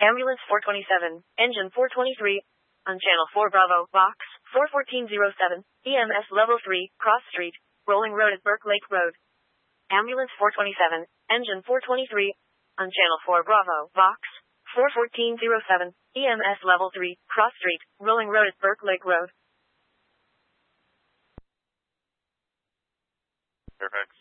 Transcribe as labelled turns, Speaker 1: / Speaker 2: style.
Speaker 1: Ambulance 427, engine 423, on channel 4 Bravo, box 41407, EMS level 3, cross street, Rolling Road at Burke Lake Road. Ambulance 427, engine 423, on channel 4 Bravo, box 41407, EMS level 3, cross street, Rolling Road at Burke Lake Road.
Speaker 2: Fairfax